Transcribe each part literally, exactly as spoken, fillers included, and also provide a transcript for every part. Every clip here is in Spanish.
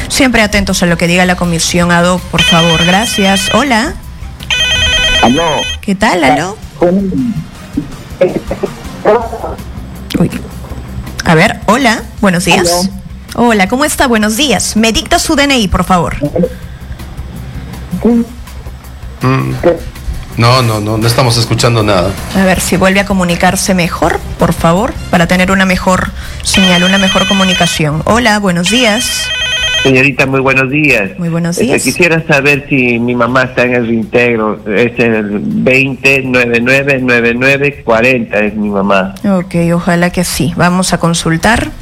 Siempre atentos a lo que diga la comisión ad hoc, por favor. Gracias. Hola. Aló. ¿Qué tal, aló? Uy. A ver, hola. Buenos días. Aló. Hola, ¿cómo está? Buenos días. Me dicta su D N I, por favor. Mm. No, no, no, no estamos escuchando nada. A ver si vuelve a comunicarse mejor, por favor, para tener una mejor señal, una mejor comunicación. Hola, buenos días. Señorita, muy buenos días. Muy buenos Este, días. quisiera saber si mi mamá está en el reintegro. Es el veinte noventa y nueve noventa y nueve cuarenta, es mi mamá. Ok, ojalá que sí. Vamos a consultar.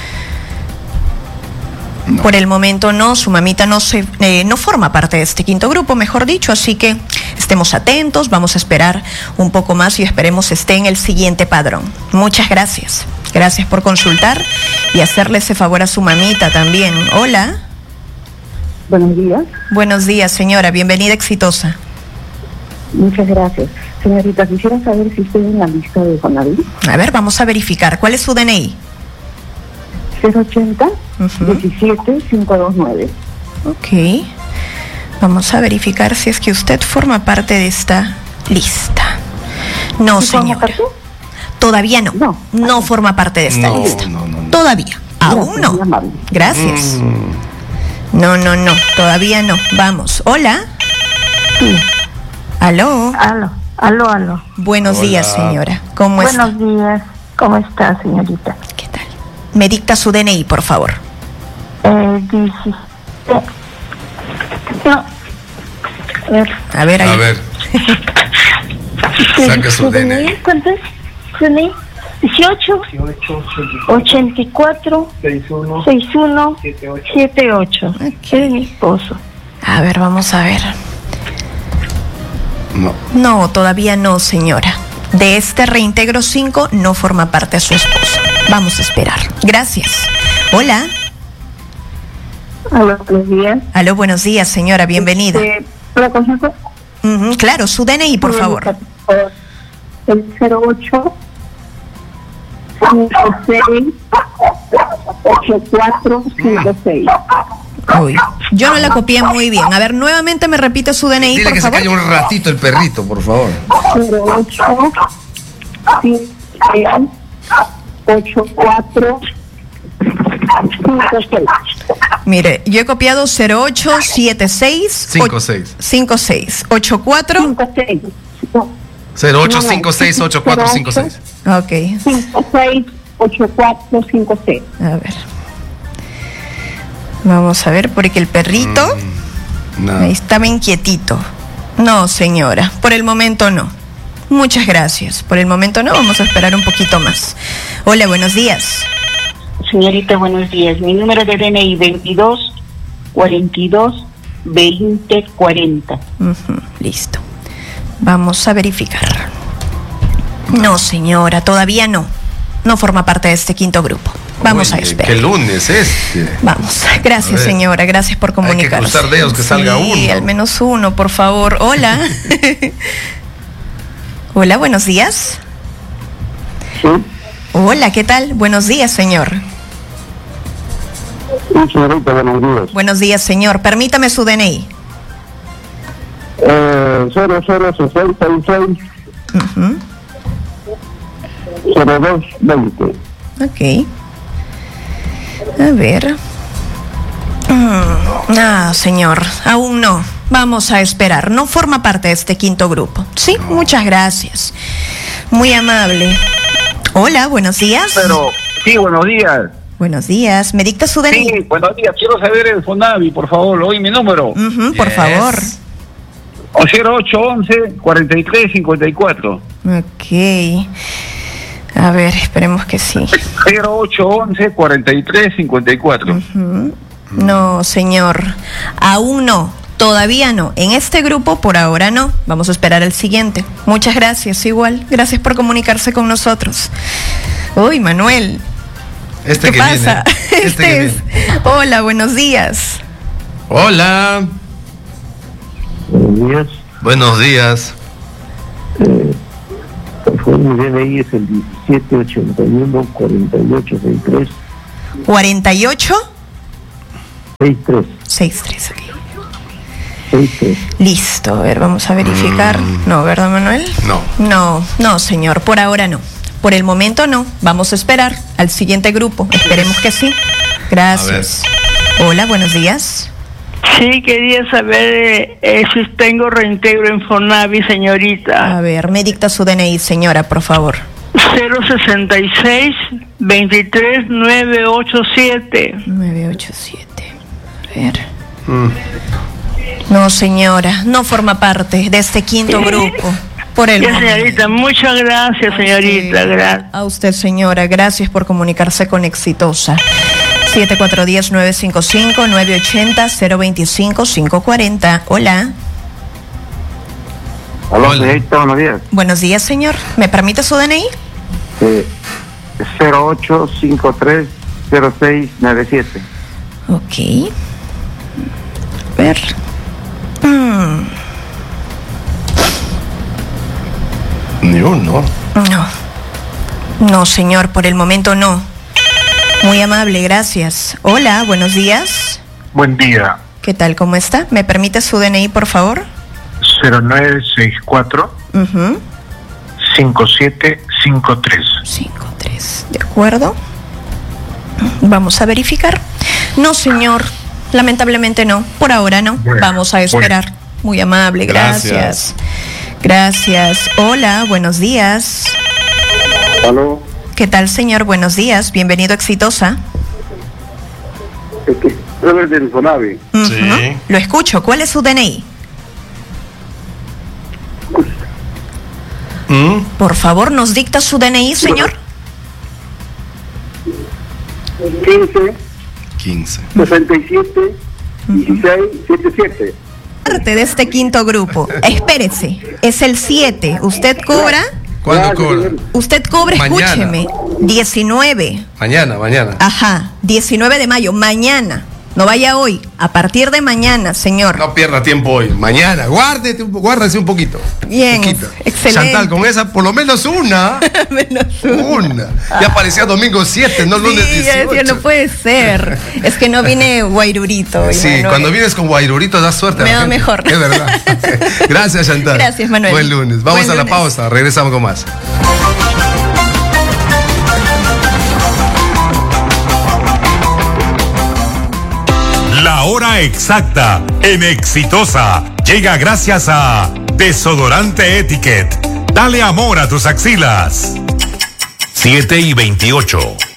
No. Por el momento no, su mamita no se, eh, no forma parte de este quinto grupo, mejor dicho, así que estemos atentos, vamos a esperar un poco más y esperemos esté en el siguiente padrón. Muchas gracias. Gracias por consultar y hacerle ese favor a su mamita también. Hola. Buenos días. Buenos días, señora. Bienvenida, exitosa. Muchas gracias. Señorita, quisiera saber si estoy en la lista de Fonavit. A ver, vamos a verificar. ¿Cuál es su D N I? cero ochenta, Uh-huh. diecisiete, quinientos veintinueve. Ok. Vamos a verificar si es que usted forma parte de esta lista. No, ¿Sí forma señora. parte? Todavía no. No. No forma parte de esta No, lista. no, no, no. Todavía. Aún Gracias, muy no. amable. Gracias. Mm. No, no, no. Todavía no. Vamos. Hola. Sí. Aló. Aló, aló, aló. Buenos Hola. días, señora. ¿Cómo está? Buenos días. ¿Cómo está, señorita? ¿Qué tal? Me dicta su D N I, por favor. Eh, dice... eh, no. A ver. A ver, ahí. A ver, saca su D N I. ¿Cuánto es? D N I dieciocho, ochenta y cuatro, sesenta y uno, setenta y ocho. Es mi esposo. A ver, vamos a ver. No. No, todavía no, señora. De este reintegro cinco no forma parte su esposo. Vamos a esperar. Gracias. Hola. Aló, buenos días. Aló, buenos días, señora. Bienvenida. Este, ¿la consulta? Ujú, claro, su D N I, por favor. El cero ocho, cinco seis, ocho cuatro cinco seis. Uy, yo no la copié muy bien. A ver, nuevamente me repite su D N I, Dile por que se favor. calle un ratito el perrito, por favor. cero ocho, cinco seis, ocho cuatro cinco seis. Mire, yo he copiado cero ocho siete seis cinco seis. cinco seis ocho cuatro. cinco seis. cero ocho cinco seis ocho cuatro cinco seis. Ok, cinco seis, ocho cuatro cinco seis. a ver. Vamos a ver, porque el perrito No. ahí estaba inquietito. No, señora, por el momento no. Muchas gracias. Por el momento no, vamos a esperar un poquito más. Hola, buenos días. Señorita, buenos días. Mi número de D N I veintidós, cuarenta y dos, veinte, cuarenta. Ujú, listo. Vamos a verificar. No, señora, todavía no. No forma parte de este quinto grupo. Vamos Oye, a esperar. ¿qué lunes este? Vamos. A Gracias, ver. señora. Gracias por comunicarse. Hay que cruzar dedos que salga Sí, uno. al menos uno, por favor. Hola. Hola, buenos días. Sí, Hola, ¿qué tal? Buenos días, señor. señorita, buenos días. Buenos días, señor. Permítame su D N I. Eh, cero cero sesenta y seis, Ujú, cero dos veinte. ok. A ver. Mm, ah, señor, aún no. Vamos a esperar. No forma parte de este quinto grupo. Sí, muchas gracias. Muy amable. Hola, buenos días. Pero, sí, buenos días. Buenos días. ¿Me dicta su D N I? Sí, buenos días. Quiero saber el Fonavi, por favor. Oye, mi número. Ujú, por Yes. favor. O cero ocho once, cuarenta y tres, cincuenta y cuatro. Ok. A ver, esperemos que sí. cero ocho once, cuarenta y tres, cincuenta y cuatro. Ujú. No, señor. Aún no. Todavía no. En este grupo, por ahora no. Vamos a esperar al siguiente. Muchas gracias, igual. Gracias por comunicarse con nosotros. Uy, Manuel. Este ¿Qué que pasa? viene. Este, que es. viene. Hola, buenos días. Hola. Buenos días. Buenos días. Eh, por favor, mi D N I es el diecisiete ochenta y uno, cuarenta y ocho sesenta y tres. ¿cuarenta y ocho? seis tres. seis tres, ok. seis tres. Listo, a ver, vamos a verificar. Mm. No, ¿verdad, Manuel? No. No, no, señor, por ahora no. Por el momento no. Vamos a esperar al siguiente grupo. Esperemos que sí. Gracias. Hola, buenos días. Sí, quería saber eh, si tengo reintegro en Fonavi, señorita. A ver, me dicta su D N I, señora, por favor. cero sesenta y seis, veintitrés, nueve ochenta y siete. nueve ochenta y siete. A ver. Mm. No, señora, no forma parte de este quinto grupo. Por el ya, señorita, muchas gracias, señorita. Gracias. A usted, señora, gracias por comunicarse con Exitosa. siete cuatro uno cero, nueve cinco cinco, nueve ochenta, cero veinticinco, quinientos cuarenta. Hola. Hola, señorita, buenos días. Buenos días, señor. ¿Me permite su D N I? Sí. cero ocho cinco tres cero seis nueve siete. Ok. A ver. Mm. Ni uno. No. No, señor, por el momento no. Muy amable, gracias. Hola, buenos días. Buen día. ¿Qué tal? ¿Cómo está? ¿Me permite su D N I, por favor? cero nueve seis cuatro, uh-huh. cinco siete cinco tres. cinco tres, de acuerdo. Vamos a verificar. No, señor, lamentablemente no. Por ahora no. Bueno, Vamos a esperar. Bueno. Muy amable, gracias. Gracias. Gracias. Hola, buenos días. Aló. ¿Qué tal, señor? Buenos días. Bienvenido a Exitosa. Es que es del Fonavi. Uh-huh. Sí. Lo escucho. ¿Cuál es su D N I? ¿Mm? Por favor, ¿nos dicta su D N I, señor? quince. quince. sesenta y siete. dieciséis setenta y siete. Parte de este quinto grupo. Espérese. Es el siete. ¿Usted cobra? ¿Cuándo cobra? Usted cobra, mañana. Escúcheme, diecinueve. Mañana, mañana. Ajá, diecinueve de mayo, mañana. No vaya hoy, a partir de mañana, señor. No pierda tiempo hoy, mañana. Guárdete, guárdese un poquito. Bien, poquito. Excelente. Chantal, con esa, por lo menos una. menos una. Una. Ya aparecía domingo siete, no lunes sí, dieciocho. Ya decía, no puede ser. Es que no vine guairurito. Hoy, sí, Manuel. Cuando vienes con guairurito das suerte. Me va mejor. Es verdad. Gracias, Chantal. Gracias, Manuel. Buen lunes. Vamos Buen a la lunes. pausa, regresamos con más. La hora exacta en Exitosa llega gracias a Desodorante Etiquette. Dale amor a tus axilas. siete y veintiocho.